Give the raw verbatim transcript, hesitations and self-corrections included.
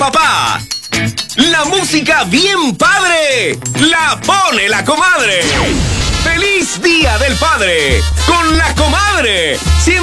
papá. La música bien padre la pone la comadre. ¡Feliz Día del Padre! Con la comadre.